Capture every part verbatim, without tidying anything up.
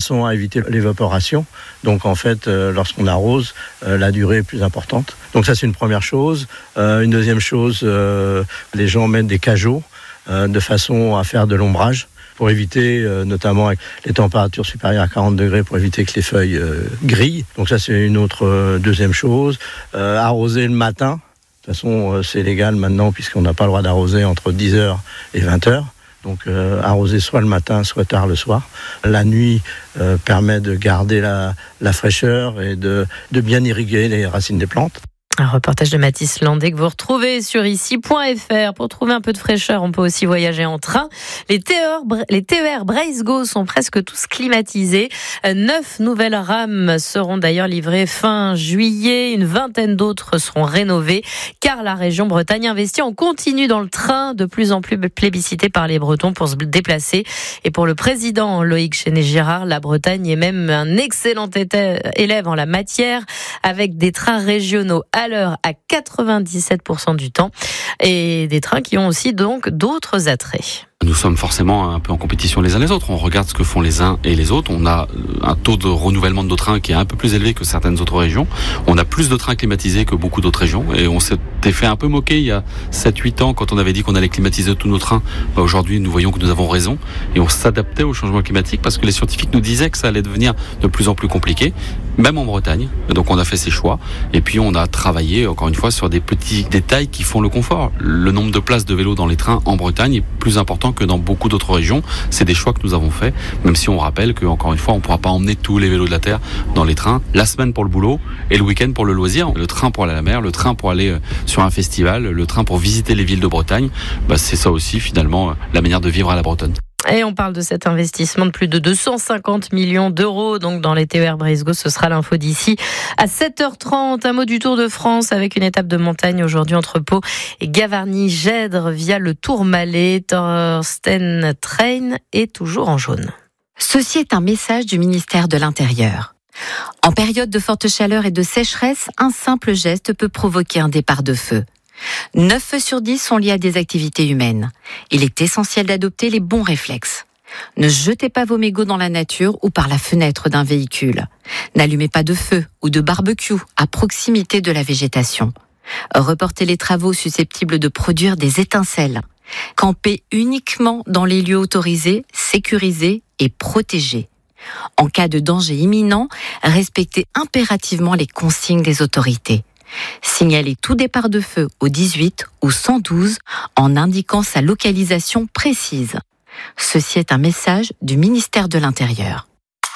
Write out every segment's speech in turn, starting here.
façon à éviter l'évaporation. Donc en fait, euh, lorsqu'on arrose, euh, la durée est plus importante. Donc ça, c'est une première chose. Euh, une deuxième chose, euh, les gens mettent des cageots euh, de façon à faire de l'ombrage pour éviter, euh, notamment avec les températures supérieures à quarante degrés, pour éviter que les feuilles euh, grillent. Donc ça, c'est une autre euh, deuxième chose. Euh, arroser le matin. De toute façon, euh, c'est légal maintenant, puisqu'on n'a pas le droit d'arroser entre dix heures et vingt heures. Donc euh, arroser soit le matin, soit tard le soir. La nuit euh, permet de garder la, la fraîcheur et de, de bien irriguer les racines des plantes. Un reportage de Mathis Landais que vous retrouvez sur ici point f r. Pour trouver un peu de fraîcheur, on peut aussi voyager en train. Les T E R, les T E R Breizhgo sont presque tous climatisés. Neuf nouvelles rames seront d'ailleurs livrées fin juillet. Une vingtaine d'autres seront rénovées, car la région Bretagne investit en continu dans le train, de plus en plus plébiscité par les Bretons pour se déplacer. Et pour le président Loïc Chenet-Girard, la Bretagne est même un excellent élève en la matière, avec des trains régionaux à l'heure à quatre-vingt-dix-sept pour cent du temps, et des trains qui ont aussi donc d'autres attraits. Nous sommes forcément un peu en compétition les uns les autres. On regarde ce que font les uns et les autres. On a un taux de renouvellement de nos trains qui est un peu plus élevé que certaines autres régions. On a plus de trains climatisés que beaucoup d'autres régions. Et on s'était fait un peu moquer il y a sept huit ans quand on avait dit qu'on allait climatiser tous nos trains. Bah aujourd'hui, nous voyons que nous avons raison. Et on s'adaptait au changement climatique parce que les scientifiques nous disaient que ça allait devenir de plus en plus compliqué, même en Bretagne. Donc on a fait ces choix. Et puis on a travaillé, encore une fois, sur des petits détails qui font le confort. Le nombre de places de vélos dans les trains en Bretagne est plus important que dans beaucoup d'autres régions. C'est des choix que nous avons faits, même si on rappelle que, encore une fois, on ne pourra pas emmener tous les vélos de la Terre dans les trains, la semaine pour le boulot et le week-end pour le loisir. Le train pour aller à la mer, le train pour aller sur un festival, le train pour visiter les villes de Bretagne, bah, c'est ça aussi finalement la manière de vivre à la bretonne. Et on parle de cet investissement de plus de deux cent cinquante millions d'euros donc dans les T E R Breizhgo. Ce sera l'info d'ici à sept heures trente. Un mot du Tour de France avec une étape de montagne aujourd'hui entre Pau et Gavarnie-Gèdre via le Tourmalet. Thorsten Train est toujours en jaune. Ceci est un message du ministère de l'Intérieur. En période de forte chaleur et de sécheresse, un simple geste peut provoquer un départ de feu. neuf feux sur dix sont liés à des activités humaines. Il est essentiel d'adopter les bons réflexes. Ne jetez pas vos mégots dans la nature ou par la fenêtre d'un véhicule. N'allumez pas de feu ou de barbecue à proximité de la végétation. Reportez les travaux susceptibles de produire des étincelles. Campez uniquement dans les lieux autorisés, sécurisés et protégés. En cas de danger imminent, respectez impérativement les consignes des autorités. Signalez tout départ de feu au dix-huit ou cent douze en indiquant sa localisation précise. Ceci est un message du ministère de l'Intérieur.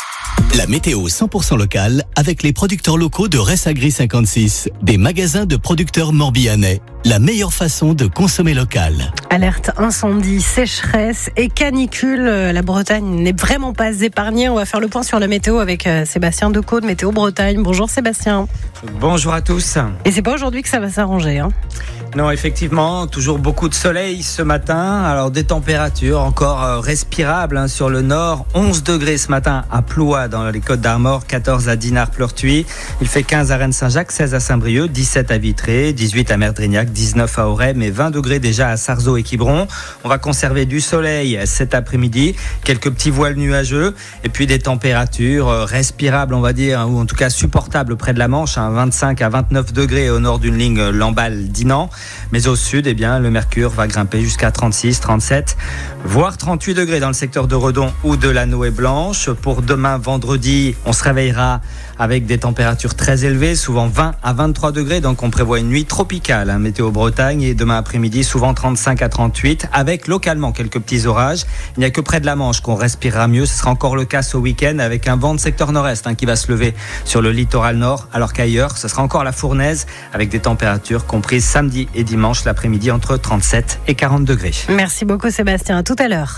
La météo cent pour cent locale avec les producteurs locaux de Ressagri cinquante-six, des magasins de producteurs morbihanais. La meilleure façon de consommer local. Alerte incendie, sécheresse et canicule. La Bretagne n'est vraiment pas épargnée. On va faire le point sur la météo avec Sébastien Decaux de Météo Bretagne. Bonjour Sébastien. Bonjour à tous. Et c'est pas aujourd'hui que ça va s'arranger, hein ? Non, effectivement, toujours beaucoup de soleil ce matin. Alors des températures encore respirables hein, sur le nord. onze degrés ce matin à Plouat dans les Côtes d'Armor, quatorze à Dinard-Pleurtuis. Il fait quinze à Rennes-Saint-Jacques, seize à Saint-Brieuc, dix-sept à Vitré, dix-huit à Merdrignac, dix-neuf à Auray, mais vingt degrés déjà à Sarzeau et Quiberon. On va conserver du soleil cet après-midi, quelques petits voiles nuageux et puis des températures respirables, on va dire, ou en tout cas supportables près de la Manche, hein, vingt-cinq à vingt-neuf degrés au nord d'une ligne Lamballe-Dinan. Mais au sud, eh bien, le mercure va grimper jusqu'à trente-six, trente-sept, voire trente-huit degrés dans le secteur de Redon ou de la Noë Blanche. Pour demain, vendredi, on se réveillera avec des températures très élevées, souvent vingt à vingt-trois degrés. Donc on prévoit une nuit tropicale, hein, météo Bretagne. Et demain après-midi, souvent trente-cinq à trente-huit, avec localement quelques petits orages. Il n'y a que près de la Manche qu'on respirera mieux. Ce sera encore le cas ce week-end avec un vent de secteur nord-est hein, qui va se lever sur le littoral nord, alors qu'ailleurs, ce sera encore la fournaise avec des températures comprises samedi et dimanche l'après-midi entre trente-sept et quarante degrés. Merci beaucoup Sébastien, à tout à l'heure.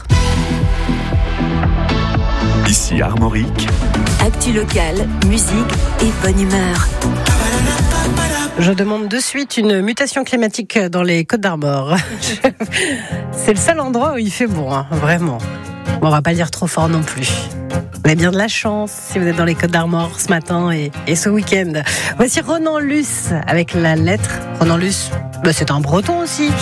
Ici Armorique. Actu locale, musique et bonne humeur. Je demande de suite une mutation climatique dans les Côtes d'Armor. C'est le seul endroit où il fait bon, hein, vraiment. Bon, on va pas le dire trop fort non plus. Vous avez bien de la chance si vous êtes dans les Côtes d'Armor ce matin et, et ce week-end. Voici Ronan Luce avec la lettre. Ronan Luce, bah c'est un breton aussi.